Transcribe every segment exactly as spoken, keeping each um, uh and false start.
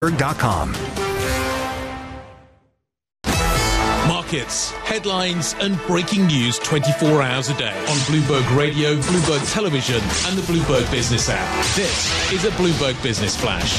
dot com. Markets, headlines and breaking news twenty-four hours a day on Bloomberg Radio, Bloomberg Television and the Bloomberg Business app. This is a Bloomberg Business Flash.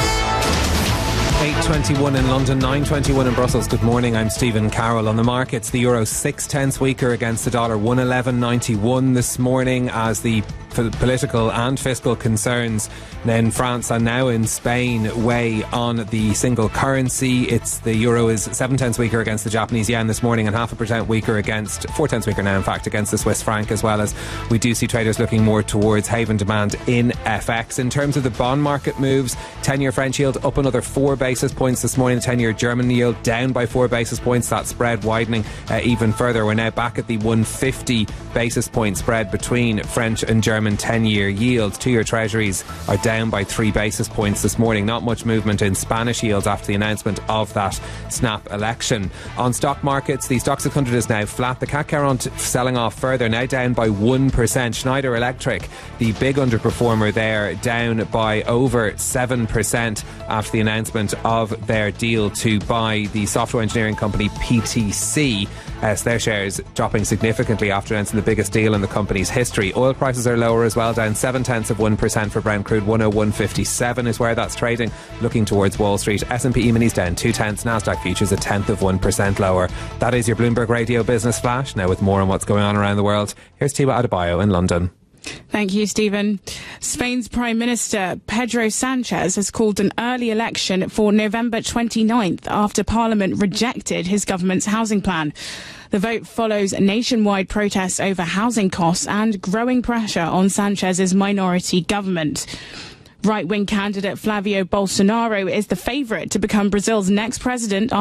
eight twenty-one in London, nine twenty-one in Brussels. Good morning, I'm Stephen Carroll. On the markets, the euro six tenths weaker against the dollar, one eleven ninety-one this morning as the political and fiscal concerns in France and now in Spain weigh on the single currency. It's the euro is seven tenths weaker against the Japanese yen this morning and half a percent weaker against, four tenths weaker now in fact, against the Swiss franc, as well as we do see traders looking more towards haven demand in F X. In terms of the bond market moves, ten-year French yield up another four basis points this morning, the ten-year German yield down by four basis points, that spread widening uh, even further. We're now back at the one hundred fifty basis point spread between French and German ten-year yields. Two-year treasuries are down by three basis points this morning. Not much movement in Spanish yields after the announcement of that snap election. On stock markets, the Stoxx six hundred is now flat. The C A C aren't selling off further, now down by one percent. Schneider Electric, the big underperformer there, down by over seven percent after the announcement of their deal to buy the software engineering company P T C. Uh, so their shares dropping significantly after announcing the biggest deal in the company's history. Oil prices are lower as well, down seven tenths of one percent for Brent crude. one oh one fifty-seven is where that's trading, looking towards Wall Street. S and P E-minis down two tenths, Nasdaq futures a tenth of one percent lower. That is your Bloomberg Radio Business Flash. Now with more on what's going on around the world, here's Tiwa Adebayo in London. Thank you, Stephen. Spain's Prime Minister Pedro Sanchez has called an early election for November twenty-ninth after Parliament rejected his government's housing plan. The vote follows nationwide protests over housing costs and growing pressure on Sanchez's minority government. Right-wing candidate Flavio Bolsonaro is the favourite to become Brazil's next president